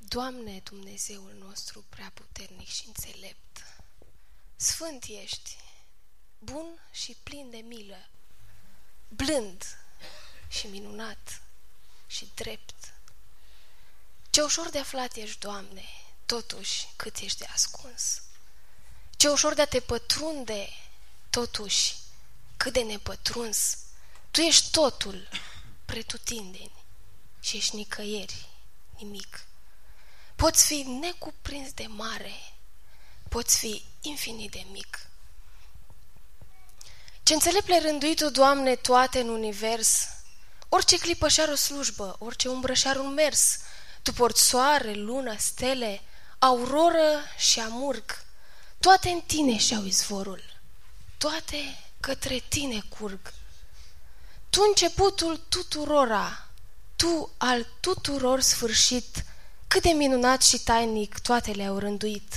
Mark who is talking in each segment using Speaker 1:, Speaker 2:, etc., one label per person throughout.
Speaker 1: Doamne, Dumnezeul nostru prea puternic și înțelept, sfânt ești, bun și plin de milă, blând și minunat și drept. Ce ușor de aflat ești, Doamne, totuși cât ești de ascuns. Ce ușor de a te pătrunde, totuși cât de nepătruns. Tu ești totul, pretutindeni, și ești nicăieri, nimic. Poți fi necuprins de mare, poți fi infinit de mic. Ce înțelept le-ai rânduit Tu, Doamne, toate în univers. Orice clipă și-ar o slujbă, orice umbră și-ar un mers. Tu porți soare, lună, stele, auroră și amurg. Toate în Tine și-au izvorul, toate către Tine curg. Tu începutul tuturora, Tu al tuturor sfârșit, cât de minunat și tainic toate le-au rânduit.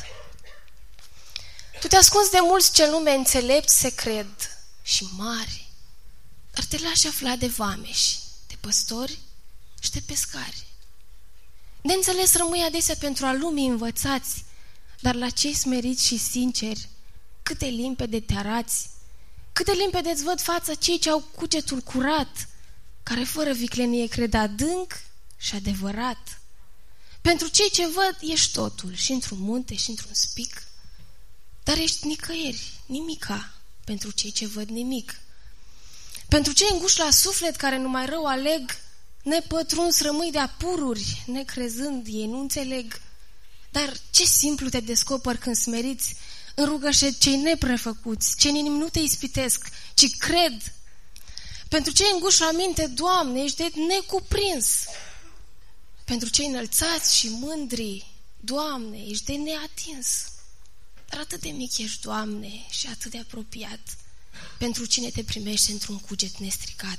Speaker 1: Tu te ascunzi de mulți ce în lume înțelepți se cred și mari, dar te lași afla de vameși, de păstori și de pescari. Neînțeles rămâi adesea pentru a lumii învățați, dar la cei smeriți și sinceri, cât de limpede te arați, cât de limpede îți văd fața cei ce au cugetul curat, care fără viclenie cred adânc și adevărat. Pentru cei ce văd ești totul, și într-un munte și într-un spic, dar ești nicăieri, nimica, pentru cei ce văd nimic. Pentru cei înguși la suflet care numai rău aleg, nepătruns rămâi de apururi, necrezând ei nu înțeleg. Dar ce simplu te descoperi când smeriți în rugășe cei neprefăcuți, ce inimi nu te ispitesc, ci cred. Pentru cei înguși la minte, Doamne, ești de necuprins. Pentru cei înălțați și mândri, Doamne, ești de neatins. Dar atât de mic ești, Doamne, și atât de apropiat pentru cine te primește într-un cuget nestricat.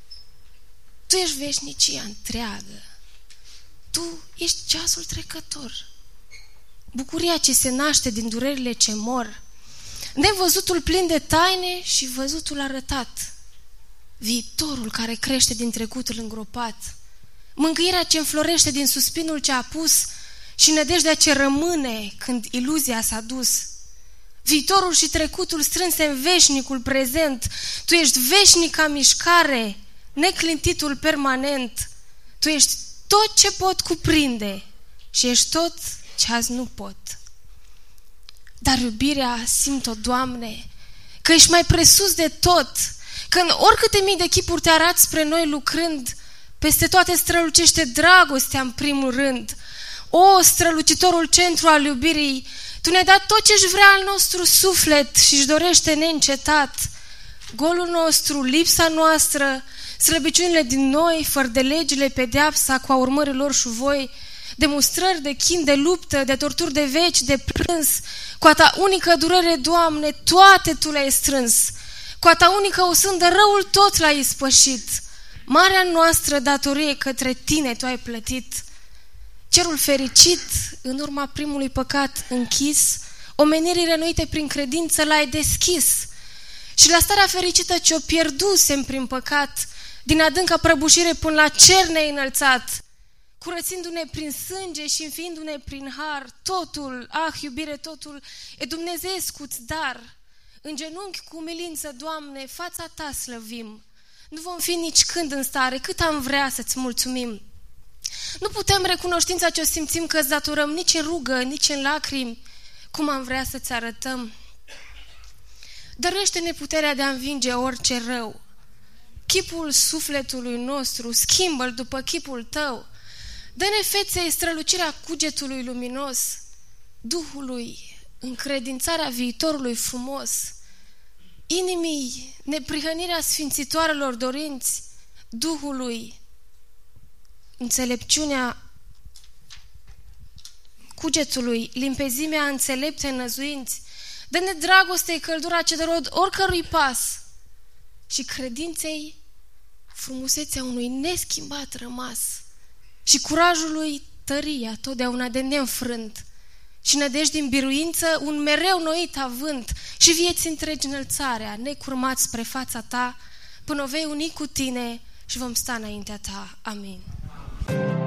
Speaker 1: Tu ești veșnicia întreagă, Tu ești ceasul trecător, bucuria ce se naște din durerile ce mor, nevăzutul plin de taine și văzutul arătat, viitorul care crește din trecutul îngropat, mângâierea ce înflorește din suspinul ce a pus și nădejdea ce rămâne când iluzia s-a dus. Viitorul și trecutul strânse în veșnicul prezent, Tu ești veșnica mișcare, neclintitul permanent. Tu ești tot ce pot cuprinde și ești tot ce azi nu pot. Dar iubirea simt-o, Doamne, că ești mai presus de tot, că în oricâte mii de chipuri te arăți spre noi lucrând, peste toate strălucește dragostea în primul rând. O, strălucitorul centru al iubirii, Tu ne-ai dat tot ce-și vrea al nostru suflet și-și dorește neîncetat. Golul nostru, lipsa noastră, slăbiciunile din noi, fără de legile, pedeapsa cu a urmărilor șuvoi, demonstrări de chin, de luptă, de torturi de veci, de plâns, cu a Ta unică durere, Doamne, toate Tu le-ai strâns. Cu a Ta unică o sândă, răul tot l-ai ispășit. Marea noastră datorie către Tine Tu ai plătit. Cerul fericit, în urma primului păcat închis, omenirii rănuite prin credință l-ai deschis. Și la starea fericită ce-o pierdusem prin păcat, din adânca prăbușire până la cer ne-ai înălțat. Curățindu-ne prin sânge și înfiindu-ne prin har, totul, iubire, totul e dumnezeescu-ți dar. În genunchi cu umilință, Doamne, fața Ta slăvim. Nu vom fi nici când în stare, cât am vrea să-ți mulțumim. Nu putem recunoștința ce o simțim că-ți datorăm nici în rugă, nici în lacrimi, cum am vrea să-ți arătăm. Dăruiește-ne puterea de a învinge orice rău. Chipul sufletului nostru, schimbă-l după chipul Tău. Dă-ne feței strălucirea cugetului luminos, Duhului, încredințarea viitorului frumos, inimii, neprihănirea sfințitoarelor dorinți, Duhului, înțelepciunea cugetului, limpezimea înțelepte năzuinți. Dă-ne dragostei căldura ce de rod oricărui pas și credinței frumusețea unui neschimbat rămas și curajului tăria totdeauna de neînfrânt și nădejde în biruință un mereu noit avânt și vieți întregi înălțarea, necurmați spre fața Ta, până o vei uni cu Tine și vom sta înaintea Ta. Amin.